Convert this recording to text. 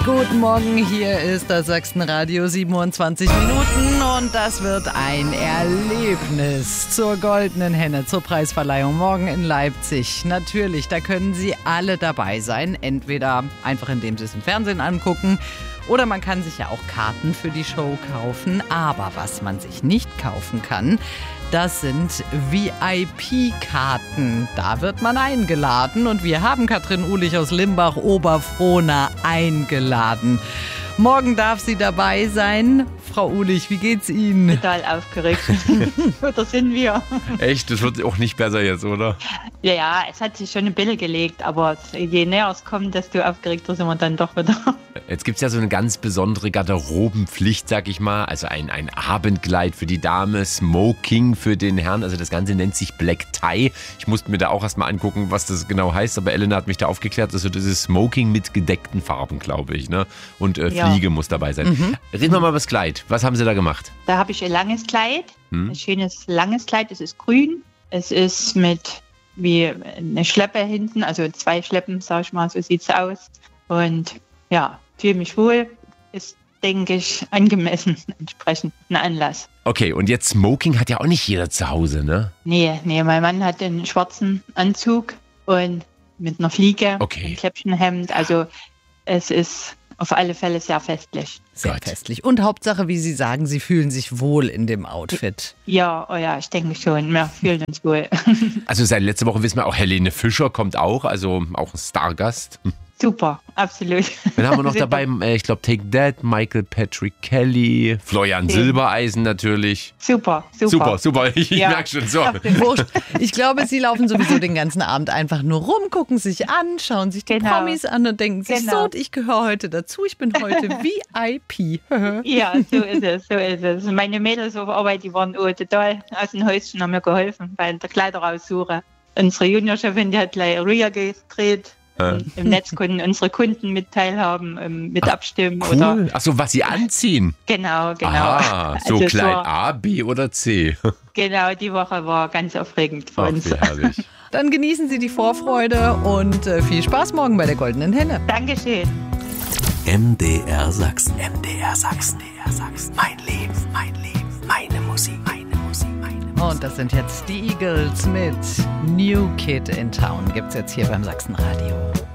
Guten Morgen, hier ist das Sachsenradio, 27 Minuten und das wird ein Erlebnis zur Goldenen Henne, zur Preisverleihung morgen in Leipzig. Natürlich, da können Sie alle dabei sein, entweder einfach indem Sie es im Fernsehen angucken oder man kann sich ja auch Karten für die Show kaufen. Aber was man sich nicht kaufen kann, das sind VIP-Karten. Da wird man eingeladen und wir haben Katrin Uhlich aus Limbach-Oberfrohna eingeladen. Morgen darf sie dabei sein. Frau Uhlich, wie geht's Ihnen? Total aufgeregt. Oder sind wir? Echt? Das wird auch nicht besser jetzt, oder? Ja, es hat sich schon ein bisschen gelegt, aber je näher es kommt, desto aufgeregter sind wir dann doch wieder. Jetzt gibt es ja so eine ganz besondere Garderobenpflicht, sag ich mal. Also ein Abendkleid für die Dame, Smoking für den Herrn. Also das Ganze nennt sich Black Tie. Ich musste mir da auch erstmal angucken, was das genau heißt. Aber Elena hat mich da aufgeklärt. Also das ist Smoking mit gedeckten Farben, glaube ich. Ne? Und Fliege muss dabei sein. Reden wir mal über das Kleid. Was haben Sie da gemacht? Da habe ich ein langes Kleid, ein schönes langes Kleid. Es ist grün. Es ist mit wie eine Schleppe hinten, also 2 Schleppen, sag ich mal, so sieht's aus. Und ja, fühle mich wohl. Ist, denke ich, angemessen entsprechend ein Anlass. Okay, und jetzt Smoking hat ja auch nicht jeder zu Hause, ne? Nee, mein Mann hat einen schwarzen Anzug und mit einer Fliege, ein Kläppchenhemd. Also es ist auf alle Fälle sehr festlich. Sehr festlich. Und Hauptsache, wie Sie sagen, Sie fühlen sich wohl in dem Outfit. Ja, ich denke schon. Wir fühlen uns wohl. Also seit letzter Woche wissen wir auch, Helene Fischer kommt auch, also auch ein Stargast. Super, absolut. Dann haben wir noch dabei, ich glaube, Take That, Michael Patrick Kelly, Florian Silbereisen natürlich. Super. Ich merke schon so. Wurscht. Ich glaube, Sie laufen sowieso den ganzen Abend einfach nur rum, gucken sich an, schauen sich die Promis an und denken sich so, ich gehöre heute dazu, ich bin heute VIP. Ja, so ist es. Meine Mädels auf Arbeit, die waren total aus dem Häuschen, haben mir geholfen bei der Kleideraussuche. Unsere Juniorchefin, die hat gleich Ria gedreht. Im Netz konnten unsere Kunden mit teilhaben, mit abstimmen. Cool. Oder Achso, was sie anziehen? Genau. Ah, so also Kleid A, B oder C. Genau, die Woche war ganz aufregend für uns. Wie herrlich. Dann genießen Sie die Vorfreude und viel Spaß morgen bei der Goldenen Henne. Dankeschön. MDR Sachsen. MDR Sachsen. Mein Leben, meine Musik, Und das sind jetzt die Eagles mit New Kid in Town. Gibt's jetzt hier beim Sachsenradio.